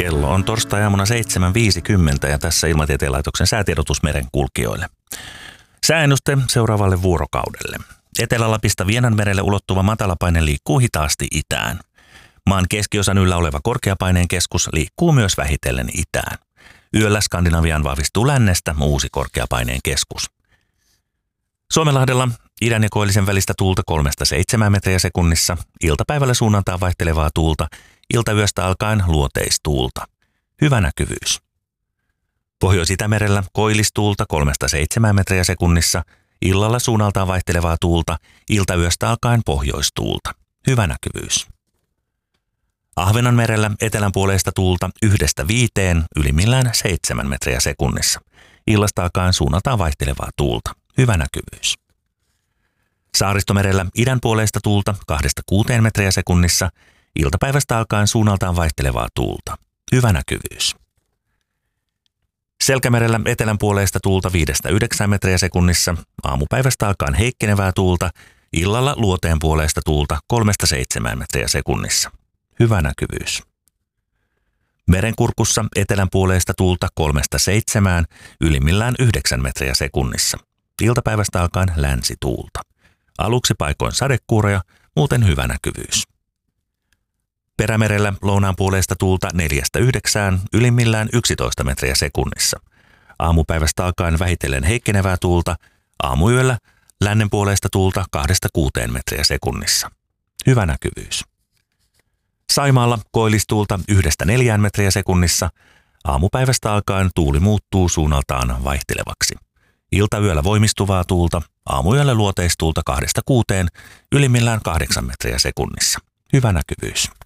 Kello on torstai-aamuna 7.50 ja tässä Ilmatieteen laitoksen säätiedotus merenkulkijoille. Sääennuste seuraavalle vuorokaudelle. Etelä-Lapista Vienanmerelle ulottuva matalapaine liikkuu hitaasti itään. Maan keskiosan yllä oleva korkeapaineen keskus liikkuu myös vähitellen itään. Yöllä Skandinaviaan vahvistuu lännestä uusi korkeapaineen keskus. Suomenlahdella idän ja koillisen välistä tuulta 3-7 metriä sekunnissa. Iltapäivällä suunnaltaan vaihtelevaa tuulta. Iltayöstä alkaen luoteistuulta. Hyvä näkyvyys. Pohjois-Itämerellä koillistuulta 3-7 metriä sekunnissa. Illalla suunnaltaan vaihtelevaa tuulta. Iltayöstä alkaen pohjoistuulta. Hyvä näkyvyys. Ahvenanmerellä etelänpuoleista tuulta 1-5, ylimmillään 7 metriä sekunnissa. Illasta alkaen suunnaltaan vaihtelevaa tuulta. Hyvä näkyvyys. Saaristomerellä idänpuoleista tuulta 2-6 metriä sekunnissa. Iltapäivästä alkaen suunnaltaan vaihtelevaa tuulta. Hyvä näkyvyys. Selkämerellä etelänpuoleista tuulta 5-9 metriä sekunnissa. Aamupäivästä alkaen heikkenevää tuulta. Illalla luoteenpuoleista tuulta 3-7 metriä sekunnissa. Hyvä näkyvyys. Merenkurkussa etelänpuoleista tuulta 3-7, ylimmillään 9 metriä sekunnissa. Iltapäivästä alkaen länsituulta. Aluksi paikoin sadekuuroja, muuten hyvä näkyvyys. Perämerellä lounaanpuoleista tuulta 4-9, ylimmillään 11 metriä sekunnissa. Aamupäivästä alkaen vähitellen heikkenevää tuulta. Aamuyöllä lännenpuoleista tuulta 2-6 metriä sekunnissa. Hyvä näkyvyys. Saimaalla koillistuulta 1-4 metriä sekunnissa. Aamupäivästä alkaen tuuli muuttuu suunnaltaan vaihtelevaksi. Iltayöllä voimistuvaa tuulta. Aamuyöllä luoteistuulta 2-6, ylimmillään 8 metriä sekunnissa. Hyvä näkyvyys.